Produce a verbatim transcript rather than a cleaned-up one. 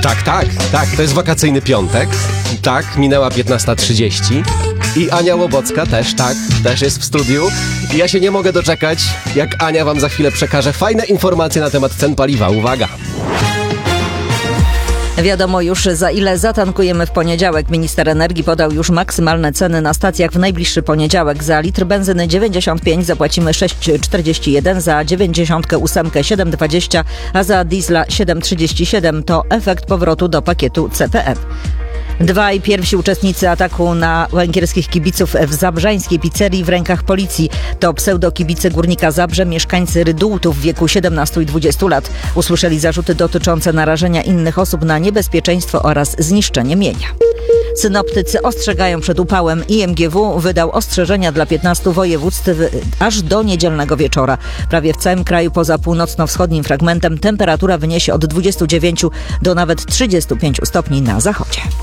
Tak, tak, tak, to jest wakacyjny piątek. Tak, minęła piętnasta trzydzieści. I Ania Łobocka też, tak, też jest w studiu. I ja się nie mogę doczekać, jak Ania wam za chwilę przekaże fajne informacje na temat cen paliwa. Uwaga! Wiadomo już, za ile zatankujemy w poniedziałek. Minister energii podał już maksymalne ceny na stacjach w najbliższy poniedziałek. Za litr benzyny dziewięćdziesiąt pięć zapłacimy sześć czterdzieści jeden, za dziewięćdziesiąt osiem siedem dwadzieścia, a za diesla siedem trzydzieści siedem. To efekt powrotu do pakietu C P F. Dwaj pierwsi uczestnicy ataku na węgierskich kibiców w zabrzańskiej pizzerii w rękach policji. To pseudokibice Górnika Zabrze, mieszkańcy Rydułtów w wieku siedemnastu i dwudziestu lat. Usłyszeli zarzuty dotyczące narażenia innych osób na niebezpieczeństwo oraz zniszczenie mienia. Synoptycy ostrzegają przed upałem. I M G W wydał ostrzeżenia dla piętnastu województw aż do niedzielnego wieczora. Prawie w całym kraju poza północno-wschodnim fragmentem temperatura wyniesie od dwudziestu dziewięciu do nawet trzydziestu pięciu stopni na zachodzie.